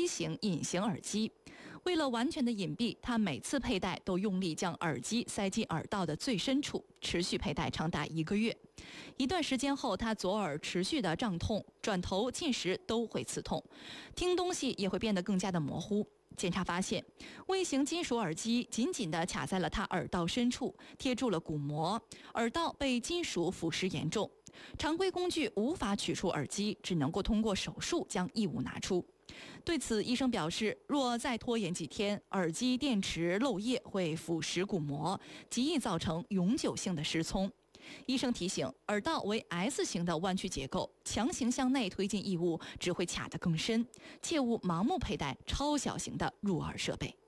微型隐形耳机。为了完全的隐蔽，他每次佩戴都用力将耳机塞进耳道的最深处，持续佩戴长达1个月。一段时间后，他左耳持续的胀痛，转头进食都会刺痛，听东西也会变得更加的模糊。检查发现，微型金属耳机紧紧地卡在了他耳道深处，贴住了鼓膜，耳道被金属腐蚀严重。常规工具无法取出耳机，只能够通过手术将异物拿出。对此，医生表示，若再拖延几天，耳机电池漏液会腐蚀鼓膜，极易造成永久性的失聪。医生提醒，耳道为 S 型的弯曲结构，强行向内推进异物只会卡得更深，切勿盲目佩戴超小型的入耳设备。